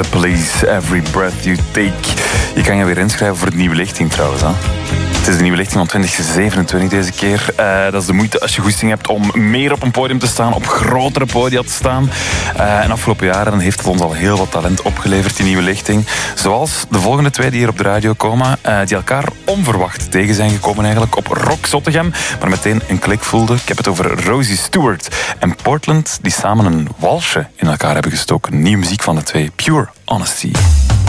The Police, Every Breath You Take. Je kan je weer inschrijven voor de nieuwe lichting trouwens. Hè? Het is de nieuwe lichting van 2027 deze keer. Dat is de moeite als je goesting hebt om meer op een podium te staan, op grotere podia te staan. En afgelopen jaren heeft het ons al heel wat talent opgeleverd, die nieuwe lichting. Zoals de volgende twee die hier op de radio komen, die elkaar onverwacht tegen zijn gekomen eigenlijk op Rock Zottegem, maar meteen een klik voelden. Ik heb het over Rosie Stewart en Portland, die samen een walsje in elkaar hebben gestoken. Nieuwe muziek van de twee, Pure Honesty.